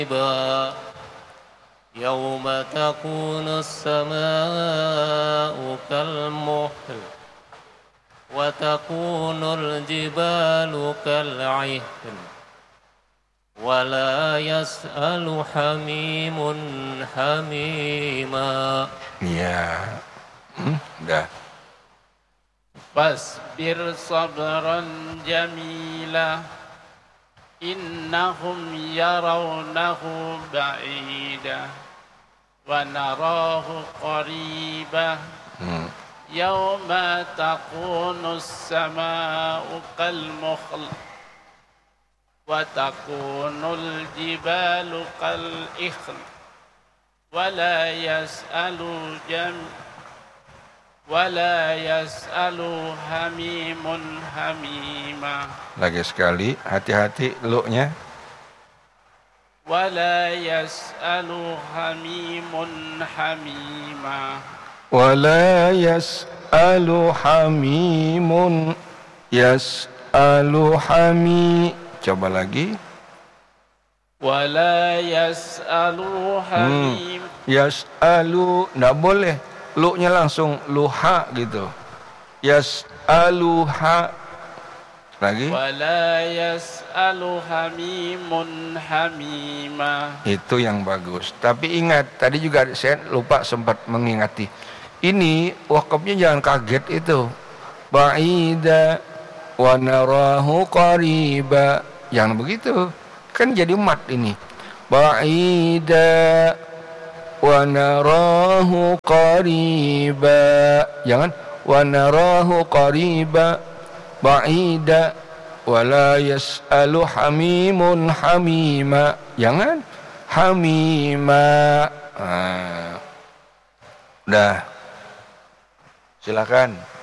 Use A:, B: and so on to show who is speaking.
A: يوم تكون السماء كالمهل وتكون الجبال كالعهن ولا يسأل حميم حميما.
B: Ya, udah.
C: Fasbir sabran jamila innahum yarawnahu ba'ida wa narahu qariba yawma takunu as-samaa'u kal-muhl wa takunu al-jibalu kal-ikhl wa la yas'alu hamimun hamima.
B: Lagi sekali, hati-hati lu-nya.
C: Wala yas'alu hamimun hamima.
B: Wala yas'alu hamimun yas'alu hami. Coba lagi.
C: Wala yas'alu hamim.
B: Yas'alu, enggak boleh. Lu-nya langsung luha gitu. Yas'aluha. Lagi.
C: Wala yas'alu hamimun hamima.
B: Itu yang bagus. Tapi ingat, tadi juga saya lupa sempat mengingati. Ini wakafnya jangan kaget itu. Ba'ida wa narahu qariba. Jangan begitu. Kan jadi mat ini. Ba'ida wa narahu qariba. Jangan wa narahu qariba ba'ida wa la yas'alu hamimun hamima. Jangan hamima. Udah. Silakan.